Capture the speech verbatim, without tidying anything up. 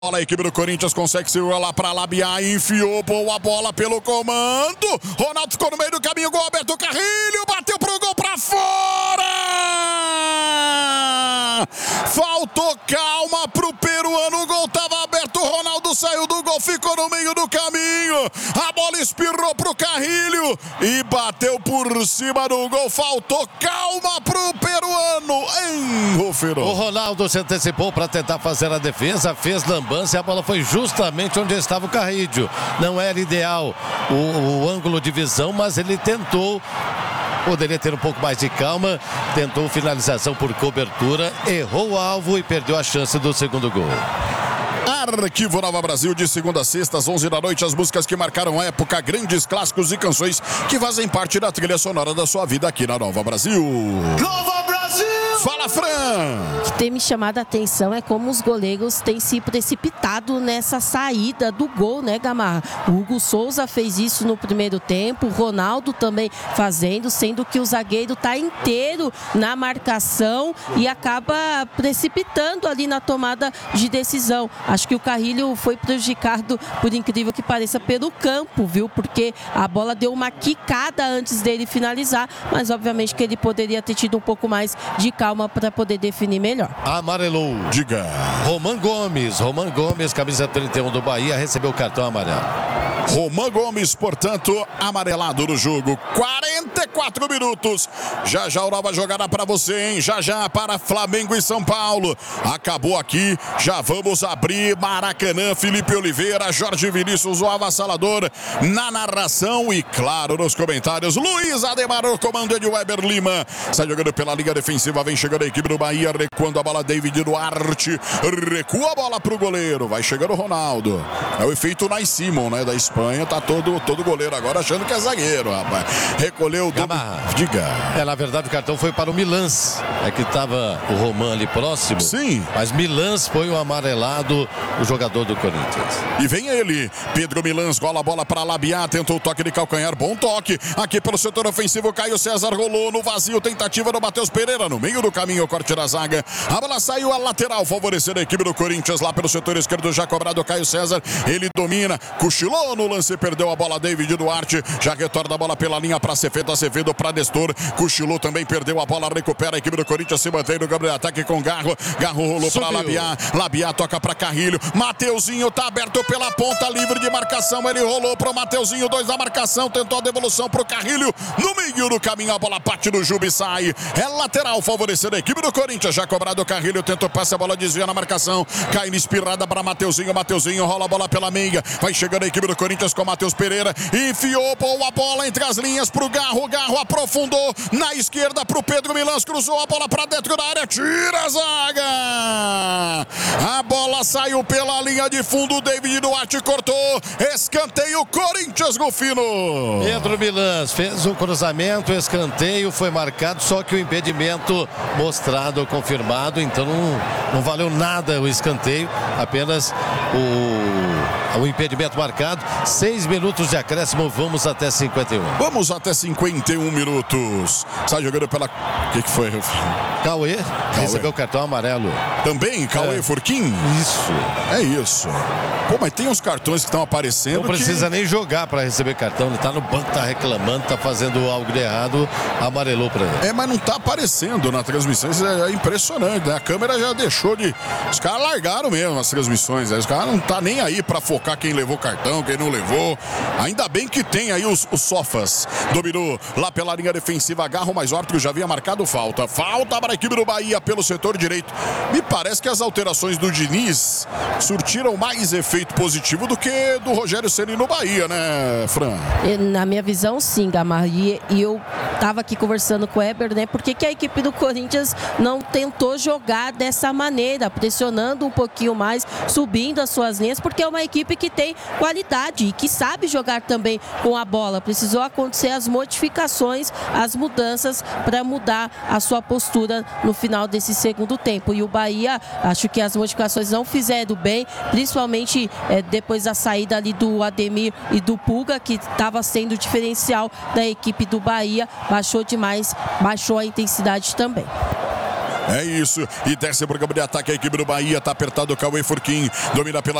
A equipe do Corinthians consegue se lá para Labiá, enfiou boa bola pelo comando. Ronaldo ficou no meio do caminho, gol aberto, Carrilho bateu pro gol para fora. Faltou calma pro peruano, o gol tava aberto, Ronaldo saiu do gol, ficou no meio do caminho. A bola espirrou pro Carrilho e bateu por cima do gol. Faltou calma pro peruano. Enroferou. O Ronaldo se antecipou para tentar fazer a defesa, fez lambança e a bola foi justamente onde estava o Carrilho. Não era ideal o, o ângulo de visão, mas ele tentou. Poderia ter um pouco mais de calma, tentou finalização por cobertura, errou o alvo e perdeu a chance do segundo gol. Arquivo Nova Brasil, de segunda a sexta, às onze da noite, as músicas que marcaram a época, grandes clássicos e canções que fazem parte da trilha sonora da sua vida aqui na Nova Brasil. Nova Brasil! Fala, Fran! O que tem me chamado a atenção é como os goleiros têm se precipitado nessa saída do gol, né, Gamarra? O Hugo Souza fez isso no primeiro tempo, o Ronaldo também fazendo, sendo que o zagueiro está inteiro na marcação e acaba precipitando ali na tomada de decisão. Acho que o Carrilho foi prejudicado, por incrível que pareça, pelo campo, viu? Porque a bola deu uma quicada antes dele finalizar, mas obviamente que ele poderia ter tido um pouco mais de calma para poder definir melhor. Amarelou. Diga. Roman Gomes. Roman Gomes, camisa trinta e um do Bahia, recebeu o cartão amarelo. Roman Gomes, portanto, amarelado no jogo. quarenta e quatro minutos. Já já a nova jogada para você, hein? Já já para Flamengo e São Paulo. Acabou aqui. Já vamos abrir Maracanã. Felipe Oliveira, Jorge Vinícius, o avassalador na narração e, claro, nos comentários. Luiz Ademar, o comando de Weber Lima. Sai jogando pela linha defensiva. Vem chegando a equipe do Bahia. Recuando a bola, David Duarte. Recua a bola pro goleiro. Vai chegando o Ronaldo. É o efeito Nai Simon, né? Da Espanha. Tá todo, todo goleiro agora achando que é zagueiro, rapaz. Recolheu o Gamarra. Diga. É, na verdade, o cartão foi para o Milans. É que tava o Roman ali próximo. Sim. Mas Milans foi o amarelado, o jogador do Corinthians. E vem ele, Pedro Milans, gola a bola para Labiá, tentou o toque de calcanhar, bom toque. Aqui pelo setor ofensivo, Caio César rolou no vazio, tentativa do Matheus Pereira no meio do caminho, corte da zaga. A bola saiu a lateral, favorecendo a equipe do Corinthians lá pelo setor esquerdo, já cobrado Caio César. Ele domina, cochilou no lance, perdeu a bola David Duarte, já retorna a bola pela linha para Acevedo, Acevedo para Nestor, cochilou também, perdeu a bola, recupera a equipe do Corinthians, se mantém no campo de ataque com Garro, Garro rolou para Labiá, Labiá toca para Carrilho, Mateuzinho tá aberto pela ponta, livre de marcação, ele rolou pro Mateuzinho, dois na marcação, tentou a devolução pro Carrilho, no meio do caminho a bola bate no Juba e sai, é lateral favorecendo a equipe do Corinthians, já cobrado o Carrilho, tentou passe, a bola desvia na marcação, cai na espirrada para Mateuzinho, Mateuzinho rola a bola pela meia, vai chegando a equipe do Corinthians com Matheus Pereira, enfiou boa bola entre as linhas pro Garro, Garro aprofundou na esquerda pro Pedro Milans, cruzou a bola para dentro da área, tira a zaga, a bola saiu pela linha de fundo, David Duarte cortou, escanteio Corinthians, Golfino. Pedro Milans fez o cruzamento, escanteio foi marcado, só que o impedimento mostrado, confirmado, então não, não valeu nada o escanteio, apenas o, o impedimento marcado. Seis minutos de acréscimo, vamos até cinquenta e um. Vamos até cinquenta e um minutos. Sai jogando pela... O que, que foi? Cauê, Cauê recebeu o cartão amarelo. Também, Cauê é. Furquim? Isso. É isso. Pô, mas tem uns cartões que estão aparecendo. Não precisa que... nem jogar para receber cartão. Ele tá no banco, tá reclamando, tá fazendo algo de errado, amarelou para ele. É, mas não tá aparecendo na transmissão. Isso é impressionante, né? A câmera já deixou de... Os caras largaram mesmo as transmissões, né? Os caras não tá nem aí para focar quem levou cartão, quem não levou. Ainda bem que tem aí os, os sofas. Dominou lá pela linha defensiva, Garro, mas o árbitro já havia marcado falta. Falta para a equipe do Bahia pelo setor direito. Me parece que as alterações do Diniz surtiram mais efeito positivo do que do Rogério Ceni no Bahia, né, Fran? Na minha visão, sim, Gamarra. E, e eu tava aqui conversando com o Weber, né? Por que que a equipe do Corinthians não tentou jogar dessa maneira, pressionando um pouquinho mais, subindo as suas linhas, porque é uma equipe que tem qualidade e que sabe jogar também com a bola. Precisou acontecer as modificações, as mudanças para mudar a sua postura no final desse segundo tempo. E o Bahia, acho que as modificações não fizeram bem, principalmente é, depois da saída ali do Ademir e do Pulga, que estava sendo o diferencial da equipe do Bahia. Baixou demais, baixou a intensidade também. É isso. E desce pro campo de ataque a equipe do Bahia. Tá apertado o Cauê Furquim. Domina pela